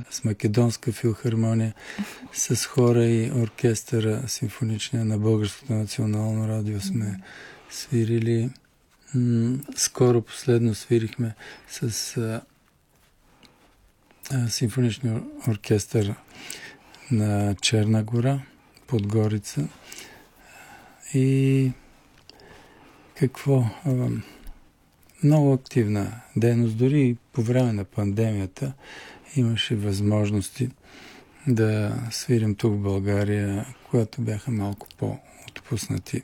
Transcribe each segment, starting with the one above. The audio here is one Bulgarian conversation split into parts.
с Македонска филхармония, с хора и оркестъра симфоничния на Българското национално радио сме свирили. Скоро последно свирихме с симфоничния оркестър на Черна гора, Подгорица. И какво? Много активна дейност. Дори по време на пандемията имаше възможности да свирим тук в България, когато бяха малко по-отпуснати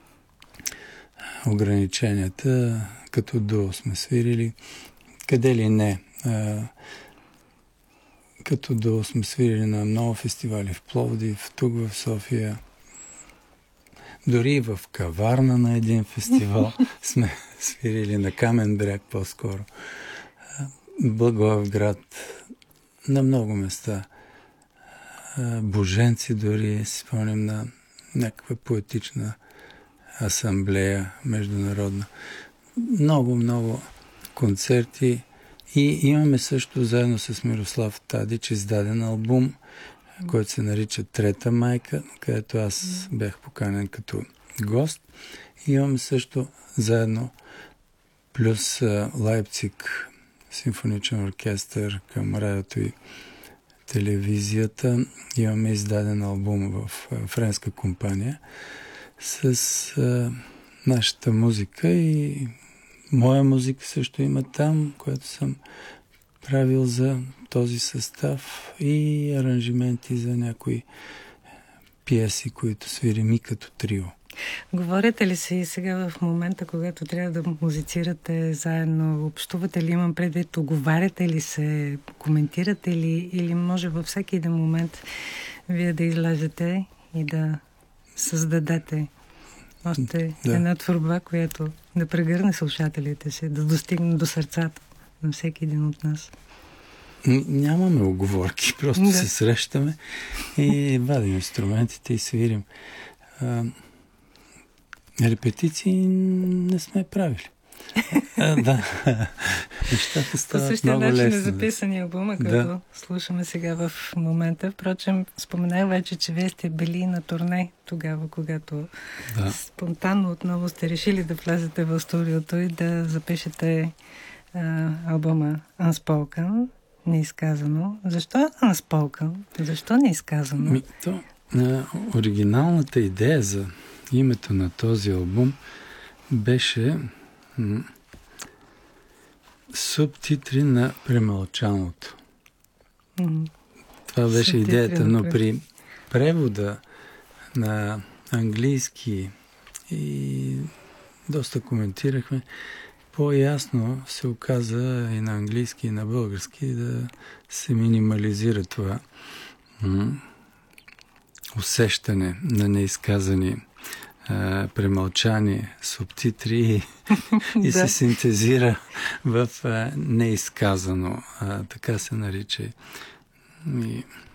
ограниченията. Като дуо сме свирили. Къде ли не? Като дуо сме свирили на много фестивали в Пловдив, тук в София. Дори и в Каварна на един фестивал сме свирили, на Камен бряг по-скоро. Благоевград, на много места. Боженци дори, си спомням, на някаква поетична асамблея международна. Много концерти. И имаме също заедно с Мирослав Тадич издаден албум, който се нарича Трета майка, където аз бях поканен като гост. И имаме също заедно плюс Лайпциг симфоничен оркестър към радиото и телевизията. Имаме издаден албум в френска компания с нашата музика и моя музика също има там, която съм правил за този състав и аранжименти за някои пиеси, които свирим и като трио. Говорите ли си сега в момента, когато трябва да музицирате заедно? Общувате ли, имам предвид, оговаряте ли се, коментирате ли, или може във всеки един момент вие да излезете и да създадете още една творба, която да прегърне слушателите си, да достигне до сърцата на всеки един от нас? Нямаме оговорки, просто се срещаме и вадим инструментите и свирим. Репетиции не сме правили. Нещата стават много лесно. По същия начин е записани албума, който слушаме сега в момента. Впрочем, споменах вече, че вие сте били на турне тогава, когато спонтанно отново сте решили да влезете в студиото и да запишете албума Unspoken, неизказано. Защо Unspoken? Защо неизказано? Оригиналната идея за името на този албум беше субтитри на премълчаното. Това беше идеята, но при превода на английски и доста коментирахме, по-ясно се оказа и на английски, и на български да се минимализира това усещане на неизказани премълчани субтитри и се синтезира в неизказано. Така се нарича. И